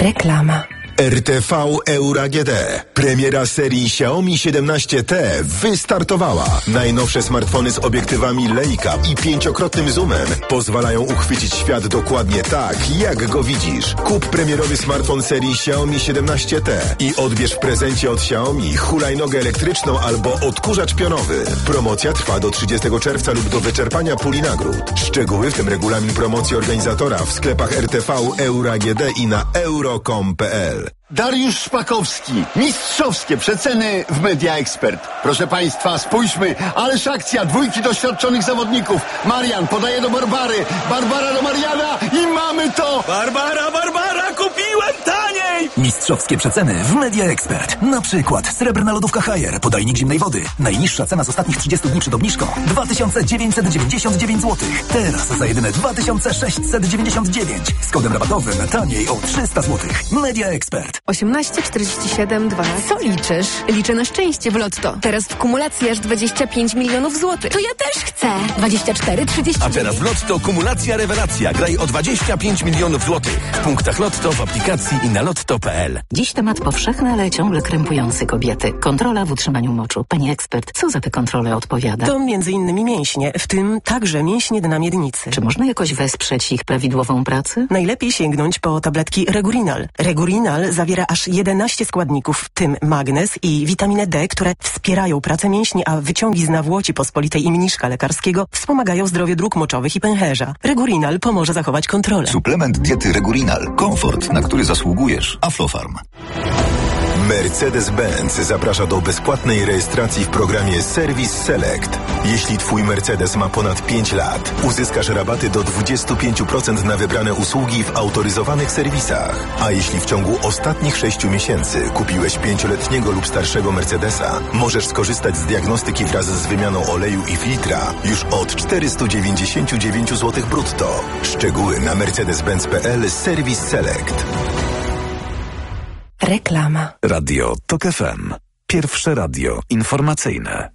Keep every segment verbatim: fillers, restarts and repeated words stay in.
Reklama. R T V Euro A G D. Premiera serii Xiaomi siedemnaście T wystartowała. Najnowsze smartfony z obiektywami Leica i pięciokrotnym zoomem pozwalają uchwycić świat dokładnie tak, jak go widzisz. Kup premierowy smartfon serii Xiaomi siedemnaście T i odbierz w prezencie od Xiaomi hulajnogę elektryczną albo odkurzacz pionowy. Promocja trwa do trzydziestego czerwca lub do wyczerpania puli nagród. Szczegóły, w tym regulamin promocji organizatora, w sklepach R T V Euro A G D i na euro kropka com kropka p l. Dariusz Szpakowski. Mistrzowskie przeceny w Media Expert. Proszę Państwa, spójrzmy. Ależ akcja dwójki doświadczonych zawodników. Marian podaje do Barbary. Barbara do Mariana i mamy to! Barbara, Barbara, kupiłem taniej! Mistrzowskie przeceny w Media Expert. Na przykład srebrna lodówka Haier, podajnik zimnej wody. Najniższa cena z ostatnich trzydziestu dni przed obniżką dwa tysiące dziewięćset dziewięćdziesiąt dziewięć złotych. Teraz za jedyne dwa tysiące sześćset dziewięćdziesiąt dziewięć. Z kodem rabatowym taniej o trzysta złotych. Media Expert. osiemnaście czterdzieści siedem dwanaście. Co liczysz? Liczę na szczęście w Lotto. Teraz w kumulacji aż dwadzieścia pięć milionów złotych. To ja też chcę. dwadzieścia cztery trzydzieści. A teraz w Lotto kumulacja rewelacja. Graj o dwadzieścia pięć milionów złotych. W punktach Lotto, w aplikacji i na lotto kropka p l. Dziś temat powszechny, ale ciągle krępujący kobiety. Kontrola w utrzymaniu moczu. Pani ekspert, co za te kontrole odpowiada? To między innymi mięśnie, w tym także mięśnie dna miednicy. Czy można jakoś wesprzeć ich prawidłową pracę? Najlepiej sięgnąć po tabletki Regurinal. Regurinal zawiera aż jedenaście składników, w tym magnez i witaminę D, które wspierają pracę mięśni, a wyciągi z nawłoci pospolitej i mniszka lekarskiego wspomagają zdrowie dróg moczowych i pęcherza. Regurinal pomoże zachować kontrolę. Suplement diety Regurinal. Komfort, na który zasługujesz. Aflofarm. Mercedes-Benz zaprasza do bezpłatnej rejestracji w programie Service Select. Jeśli Twój Mercedes ma ponad pięć lat, uzyskasz rabaty do dwadzieścia pięć procent na wybrane usługi w autoryzowanych serwisach. A jeśli w ciągu ostatnich sześciu miesięcy kupiłeś pięcioletniego lub starszego Mercedesa, możesz skorzystać z diagnostyki wraz z wymianą oleju i filtra już od czterysta dziewięćdziesiąt dziewięć złotych brutto. Szczegóły na mercedes benz kropka p l Service Select. Reklama. Radio Tok F M. Pierwsze radio informacyjne.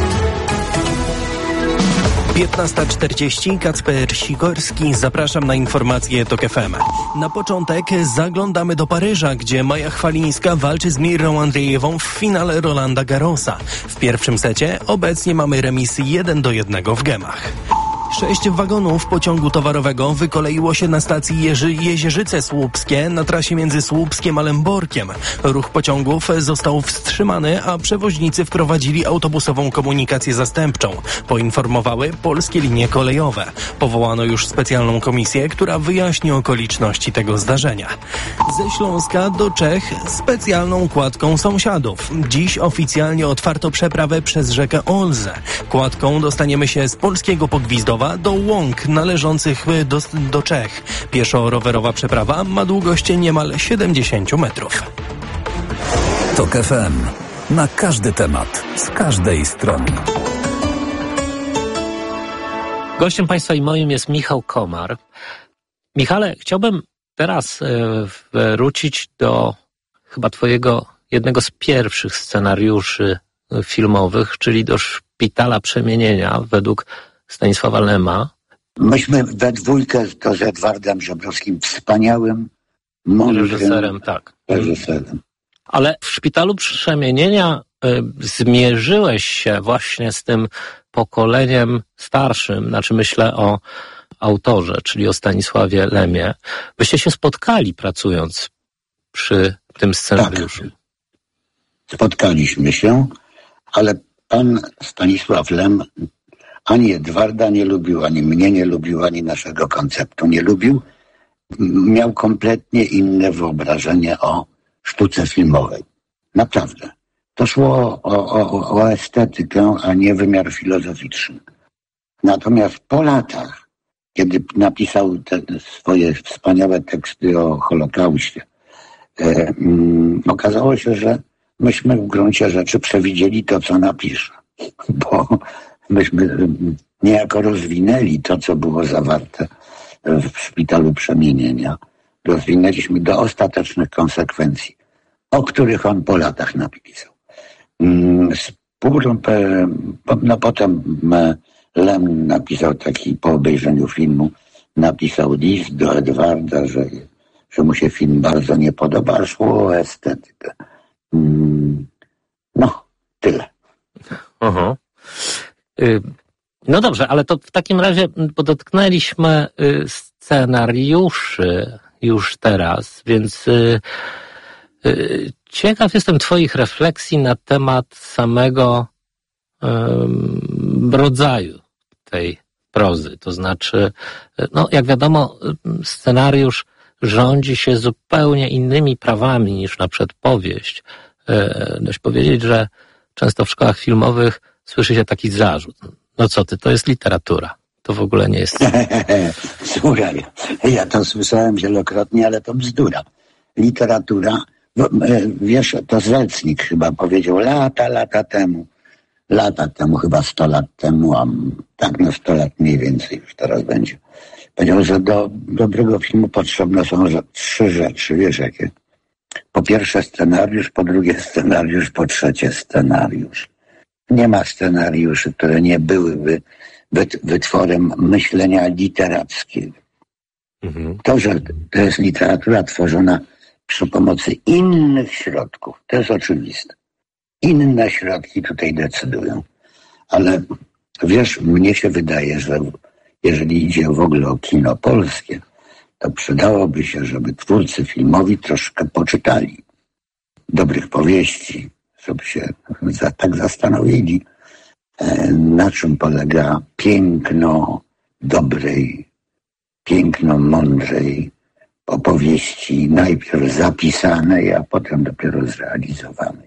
piętnasta czterdzieści, Kacper Sikorski, zapraszam na informacje Tok F M. Na początek zaglądamy do Paryża, gdzie Maja Chwalińska walczy z Mirą Andrzejewą w finale Rolanda Garrosa. W pierwszym secie obecnie mamy remis jeden do jednego w gemach. Sześć wagonów pociągu towarowego wykoleiło się na stacji Jeży, Jezierzyce Słupskie na trasie między Słupskiem a Lęborkiem. Ruch pociągów został wstrzymany, a przewoźnicy wprowadzili autobusową komunikację zastępczą, poinformowały Polskie Linie Kolejowe. Powołano już specjalną komisję, która wyjaśni okoliczności tego zdarzenia. Ze Śląska do Czech specjalną kładką sąsiadów. Dziś oficjalnie otwarto przeprawę przez rzekę Olzę. Kładką dostaniemy się z polskiego Pogwizdowa do łąk należących do, do Czech. Pieszo-rowerowa przeprawa ma długość niemal siedemdziesiąt metrów. Tok F M. Na każdy temat, z każdej strony. Gościem Państwa i moim jest Michał Komar. Michale, chciałbym teraz e, wrócić do chyba twojego jednego z pierwszych scenariuszy filmowych, czyli do Szpitala Przemienienia według Stanisława Lema. Myśmy we dwójkę to z Edwardem Żebrowskim, wspaniałym mądrym reżyserem, tak. reżyserem. Ale w Szpitalu Przemienienia y, zmierzyłeś się właśnie z tym pokoleniem starszym, znaczy myślę o autorze, czyli o Stanisławie Lemie. Wyście się spotkali pracując przy tym scenariuszu. Tak. Spotkaliśmy się, ale pan Stanisław Lem ani Edwarda nie lubił, ani mnie nie lubił, ani naszego konceptu nie lubił. Miał kompletnie inne wyobrażenie o sztuce filmowej. Naprawdę. To szło o, o, o estetykę, a nie wymiar filozoficzny. Natomiast po latach, kiedy napisał te swoje wspaniałe teksty o Holokauście, e, mm, okazało się, że myśmy w gruncie rzeczy przewidzieli to, co napisze. Bo myśmy niejako rozwinęli to, co było zawarte w Szpitalu Przemienienia. Rozwinęliśmy do ostatecznych konsekwencji, o których on po latach napisał. No potem Lem napisał taki, po obejrzeniu filmu, napisał list do Edwarda, że że mu się film bardzo nie podoba, a szło o estetykę. Mm, no, tyle. Aha. Y- no dobrze, ale to w takim razie, bo dotknęliśmy y, scenariuszy już teraz, więc y, y, ciekaw jestem twoich refleksji na temat samego y, rodzaju tej prozy. To znaczy, no jak wiadomo, scenariusz rządzi się zupełnie innymi prawami niż na przykład powieść. Y, dość powiedzieć, że często w szkołach filmowych słyszy się taki zarzut. No co ty, to jest literatura. To w ogóle nie jest... Słuchaj, ja to słyszałem wielokrotnie, ale to bzdura. Literatura, wiesz, to Zelcnik chyba powiedział lata, lata temu, lata temu, chyba sto lat temu, a tak no sto lat mniej więcej już teraz będzie. Powiedział, że do dobrego filmu potrzebne są trzy rzeczy, wiesz jakie? Po pierwsze scenariusz, po drugie scenariusz, po trzecie scenariusz. Nie ma scenariuszy, które nie byłyby wytworem myślenia literackiego. Mhm. To, że to jest literatura tworzona przy pomocy innych środków, to jest oczywiste. Inne środki tutaj decydują. Ale wiesz, mnie się wydaje, że jeżeli idzie w ogóle o kino polskie, to przydałoby się, żeby twórcy filmowi troszkę poczytali dobrych powieści, żeby się za, tak zastanowili, na czym polega piękno dobrej, piękno mądrej opowieści, najpierw zapisanej, a potem dopiero zrealizowanej.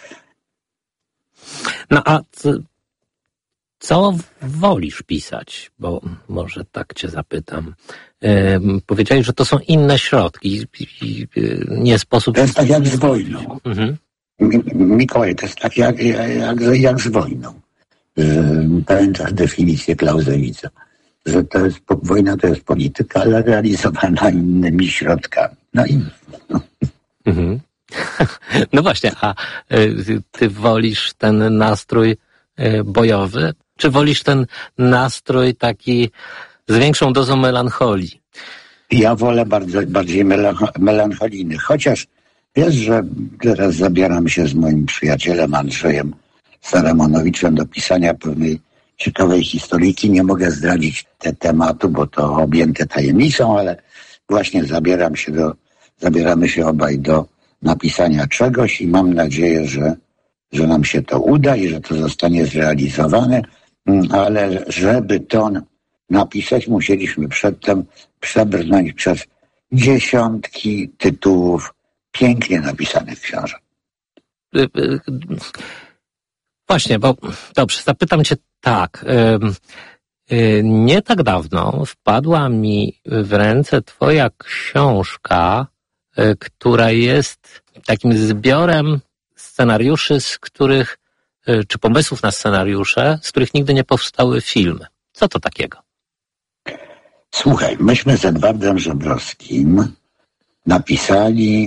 No a co, co wolisz pisać? Bo może tak cię zapytam. Yy, powiedziałeś, że to są inne środki i, i, i nie sposób... To jest tak jak z wojną. Mhm. Mikołaj, to jest tak jak, jak, jak z wojną. Pamiętasz definicję Clausewitza, że to jest, wojna to jest polityka, ale realizowana innymi środkami. No i... No, mhm. No właśnie, a y, ty wolisz ten nastrój y, bojowy, czy wolisz ten nastrój taki z większą dozą melancholii? Ja wolę bardzo, bardziej melancholijny, chociaż wiesz, że teraz zabieram się z moim przyjacielem Andrzejem Saramonowiczem do pisania pewnej ciekawej historyjki. Nie mogę zdradzić te tematu, bo to objęte tajemnicą, ale właśnie zabieram się do, zabieramy się obaj do napisania czegoś i mam nadzieję, że, że nam się to uda i że to zostanie zrealizowane, ale żeby to napisać, musieliśmy przedtem przebrnąć przez dziesiątki tytułów pięknie napisanych książek. Właśnie, bo dobrze, zapytam cię tak. Nie tak dawno wpadła mi w ręce twoja książka, która jest takim zbiorem scenariuszy, z których, czy pomysłów na scenariusze, z których nigdy nie powstały filmy. Co to takiego? Słuchaj, myśmy z Edwardem Żebrowskim napisali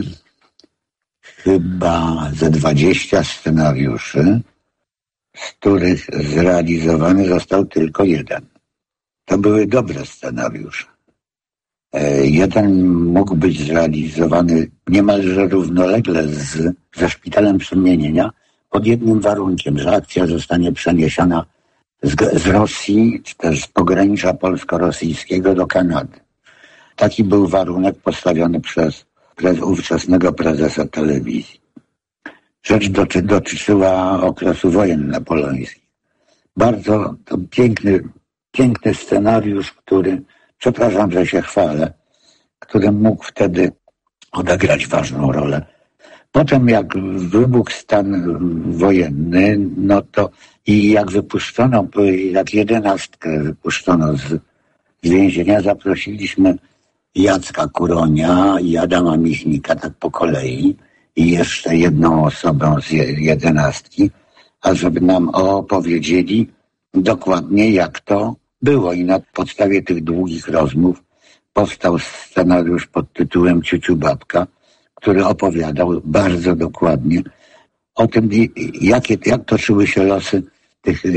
chyba ze dwadzieścia scenariuszy, z których zrealizowany został tylko jeden. To były dobre scenariusze. Jeden mógł być zrealizowany niemalże równolegle z, ze Szpitalem Przemienienia pod jednym warunkiem, że akcja zostanie przeniesiona z, z Rosji, czy też z pogranicza polsko-rosyjskiego do Kanady. Taki był warunek postawiony przez, przez ówczesnego prezesa telewizji. Rzecz doty, dotyczyła okresu wojen napoleońskich. Bardzo to piękny, piękny scenariusz, który, przepraszam, że się chwalę, który mógł wtedy odegrać ważną rolę. Potem jak wybuchł stan wojenny, no to i jak wypuszczono, jak jedenastkę wypuszczono z, z więzienia, zaprosiliśmy Jacka Kuronia i Adama Michnika, tak po kolei, i jeszcze jedną osobę z jedenastki, ażeby nam opowiedzieli dokładnie, jak to było. I na podstawie tych długich rozmów powstał scenariusz pod tytułem Ciuciu Babka, który opowiadał bardzo dokładnie o tym, jakie, jak toczyły się losy tych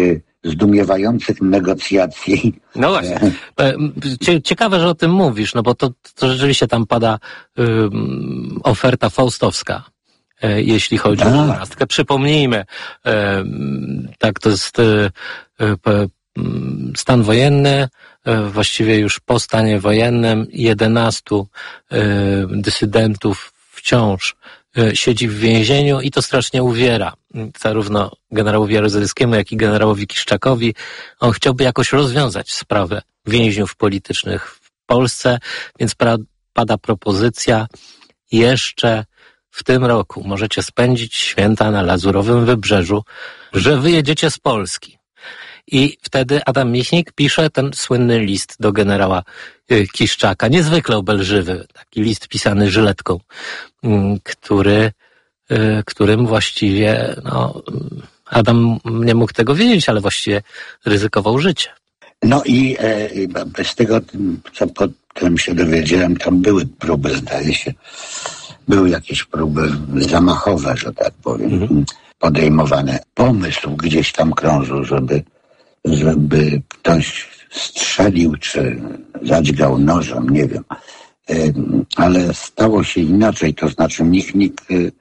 zdumiewających negocjacji. No właśnie. Ciekawe, że o tym mówisz, no bo to, to rzeczywiście tam pada um, oferta faustowska, e, jeśli chodzi o dwunastkę. Przypomnijmy, e, tak, to jest e, e, stan wojenny, e, właściwie już po stanie wojennym jedenastu e, dysydentów wciąż siedzi w więzieniu i to strasznie uwiera zarówno generałowi Jaruzelskiemu, jak i generałowi Kiszczakowi. On chciałby jakoś rozwiązać sprawę więźniów politycznych w Polsce, więc pra- pada propozycja jeszcze w tym roku możecie spędzić święta na Lazurowym Wybrzeżu, że wyjedziecie z Polski. I wtedy Adam Michnik pisze ten słynny list do generała Kiszczaka, niezwykle obelżywy, taki list pisany żyletką, który, którym właściwie no, Adam nie mógł tego wiedzieć, ale właściwie ryzykował życie. No i e, z tego, co potem się dowiedziałem, tam były próby, zdaje się, były jakieś próby zamachowe, że tak powiem, mhm. podejmowane. Pomysł gdzieś tam krążył, żeby żeby ktoś strzelił, czy zadźgał nożem, nie wiem. Ale stało się inaczej, to znaczy Michnik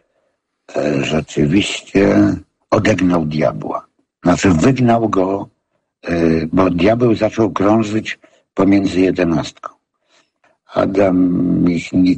rzeczywiście odegnał diabła. Znaczy wygnał go, bo diabeł zaczął krążyć pomiędzy jedenastką. Adam Michnik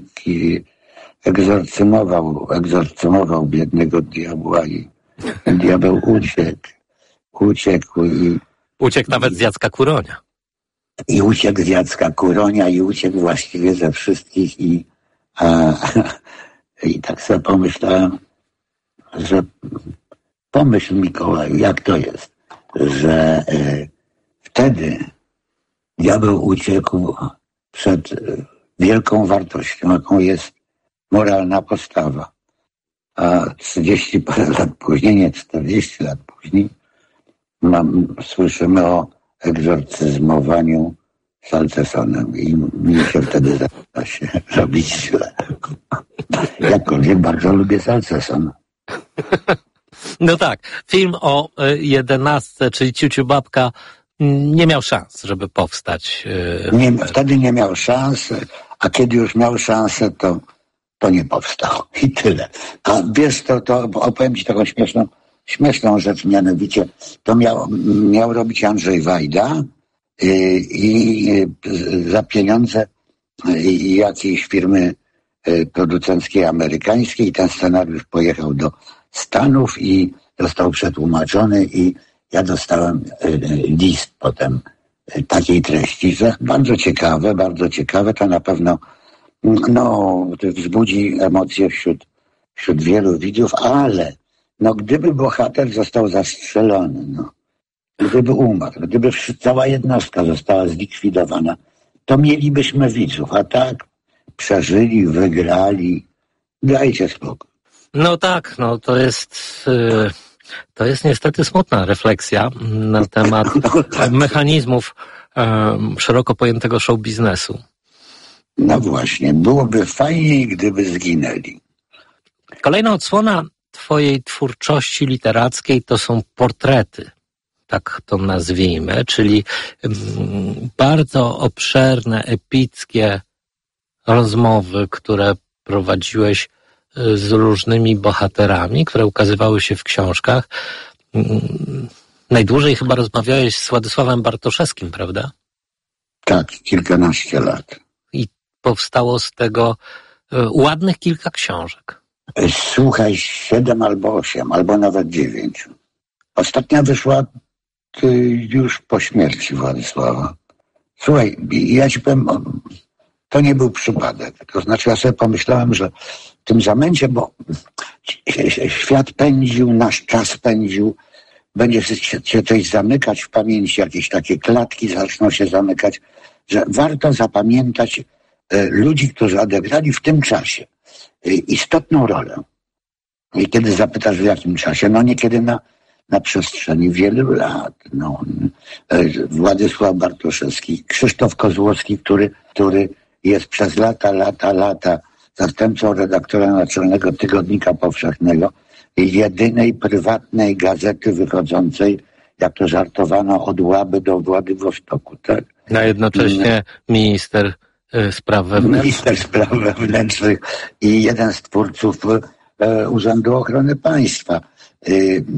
egzorcymował, egzorcymował biednego diabła i diabeł uciekł. Uciekł i... Uciekł nawet z Jacka Kuronia. I uciekł z Jacka Kuronia i uciekł właściwie ze wszystkich i, a, i tak sobie pomyślałem, że pomyśl Mikołaju, jak to jest, że e, wtedy diabeł uciekł przed e, wielką wartością, jaką jest moralna postawa. A trzydzieści parę lat później, nie czterdzieści lat później, mam, słyszymy o egzorcyzmowaniu salcesonem i mi się wtedy zaczyna się robić źle. Jakkolwiek bardzo lubię salceson. No tak, film o jedenastce, czyli Ciuciu Babka, nie miał szans, żeby powstać. Nie, wtedy nie miał szans, a kiedy już miał szansę, to, to nie powstał. I tyle. A wiesz, to, to opowiem ci taką śmieszną, śmieszną rzecz, mianowicie to miał, miał robić Andrzej Wajda i, i za pieniądze jakiejś firmy producenckiej amerykańskiej. Ten scenariusz pojechał do Stanów i został przetłumaczony i ja dostałem list potem takiej treści, że bardzo ciekawe, bardzo ciekawe, to na pewno no, wzbudzi emocje wśród, wśród wielu widzów, ale no, gdyby bohater został zastrzelony, no, gdyby umarł, gdyby cała jednostka została zlikwidowana, to mielibyśmy widzów, a tak przeżyli, wygrali, dajcie spokój. No tak, no to jest... Yy... To jest niestety smutna refleksja na temat mechanizmów um, szeroko pojętego show biznesu. No właśnie, byłoby fajniej, gdyby zginęli. Kolejna odsłona twojej twórczości literackiej to są portrety, tak to nazwijmy, czyli um, bardzo obszerne, epickie rozmowy, które prowadziłeś z różnymi bohaterami, które ukazywały się w książkach. Najdłużej chyba rozmawiałeś z Władysławem Bartoszewskim, prawda? Tak, kilkanaście lat. I powstało z tego ładnych kilka książek. Słuchaj, siedem albo osiem, albo nawet dziewięć. Ostatnia wyszła już po śmierci Władysława. Słuchaj, ja ci powiem, to nie był przypadek. To znaczy ja sobie pomyślałem, że w tym zamęcie, bo świat pędził, nasz czas pędził, będzie się coś zamykać w pamięci, jakieś takie klatki zaczną się zamykać, że warto zapamiętać ludzi, którzy odegrali w tym czasie istotną rolę. I kiedy zapytasz w jakim czasie, no niekiedy na, na przestrzeni wielu lat. No, Władysław Bartoszewski, Krzysztof Kozłowski, który, który jest przez lata, lata, lata zastępcą redaktora naczelnego Tygodnika Powszechnego, jedynej prywatnej gazety wychodzącej jak to żartowano, od Łaby do Władywostoku, tak? A jednocześnie minister y, spraw wewnętrznych. Minister spraw wewnętrznych i jeden z twórców y, Urzędu Ochrony Państwa. Y,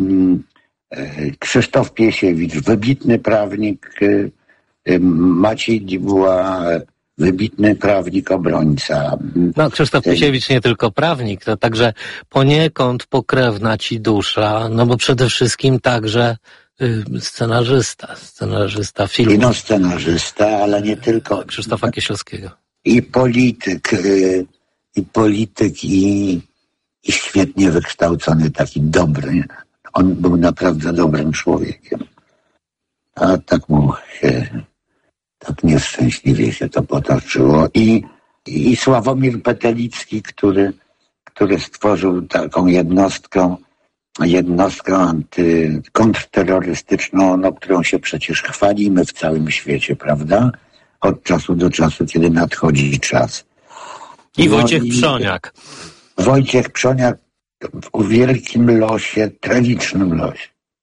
y, Krzysztof Piesiewicz, wybitny prawnik, y, y, Maciej Dibuła, wybitny prawnik, obrońca. No, Krzysztof Piesiewicz nie tylko prawnik, to także poniekąd pokrewna ci dusza, no bo przede wszystkim także y, scenarzysta, scenarzysta filmu. I no scenarzysta, ale nie tylko. Krzysztofa Kieślowskiego. I polityk, y, i polityk, i, i świetnie wykształcony, taki dobry. On był naprawdę dobrym człowiekiem. A tak mu się, tak nieszczęśliwie się to potoczyło. I, i Sławomir Petelicki, który, który stworzył taką jednostkę, jednostkę anty, kontrterrorystyczną, no, którą się przecież chwalimy w całym świecie, prawda? Od czasu do czasu, kiedy nadchodzi czas. I Wojciech no, Przoniak. Wojciech Przoniak w wielkim losie, tragicznym losie.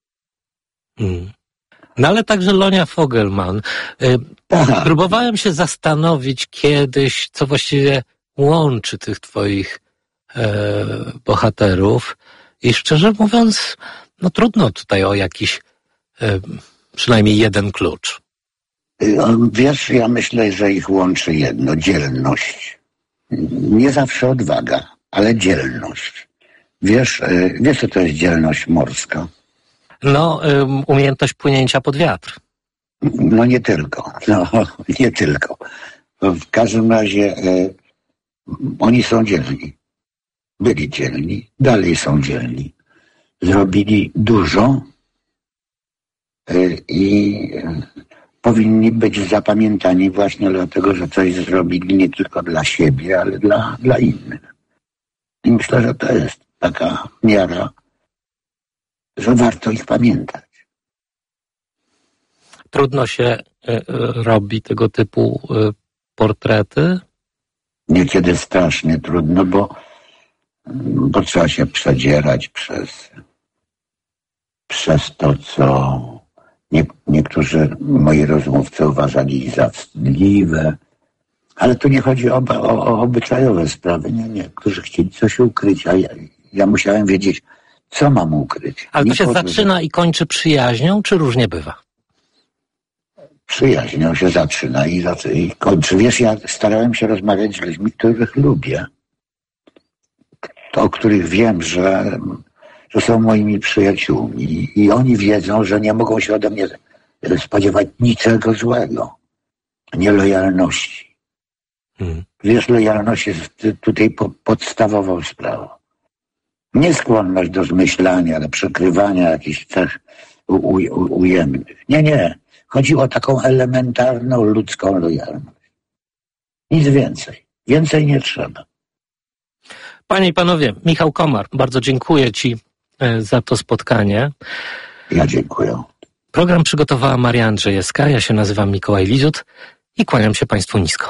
Hmm. No ale także Lonia Fogelman. Tak. Próbowałem się zastanowić kiedyś, co właściwie łączy tych twoich e, bohaterów i szczerze mówiąc, no trudno tutaj o jakiś e, przynajmniej jeden klucz. Wiesz, ja myślę, że ich łączy jedno, dzielność. Nie zawsze odwaga, ale dzielność. Wiesz, wiesz co to jest dzielność morska? No, um, umiejętność płynięcia pod wiatr. No nie tylko, no nie tylko. W każdym razie e, oni są dzielni. Byli dzielni, dalej są dzielni. Zrobili dużo e, i e, powinni być zapamiętani właśnie dlatego, że coś zrobili nie tylko dla siebie, ale dla, dla innych. I myślę, że to jest taka miara, że warto ich pamiętać. Trudno się y, y, robi tego typu y, portrety? Niekiedy strasznie trudno, bo, bo trzeba się przedzierać przez, przez to, co nie, niektórzy moi rozmówcy uważali za wstydliwe. Ale tu nie chodzi o, o, o obyczajowe sprawy. Nie, nie. Którzy chcieli coś ukryć, a ja, ja musiałem wiedzieć, co mam ukryć. Ale to się podróż... zaczyna i kończy przyjaźnią, czy różnie bywa? Przyjaźnią się zaczyna i, zac... i kończy. Wiesz, ja starałem się rozmawiać z ludźmi, których lubię. O których wiem, że, że są moimi przyjaciółmi. I oni wiedzą, że nie mogą się ode mnie spodziewać niczego złego. Nielojalności. Hmm. Wiesz, lojalność jest tutaj po, podstawową sprawą. Nie skłonność do zmyślania, do przykrywania jakichś cech u, u, ujemnych. Nie, nie. Chodzi o taką elementarną ludzką lojalność. Nic więcej. Więcej nie trzeba. Panie i panowie, Michał Komar, bardzo dziękuję ci za to spotkanie. Ja dziękuję. Program przygotowała Maria Andrzejewska, ja się nazywam Mikołaj Lizut i kłaniam się państwu nisko.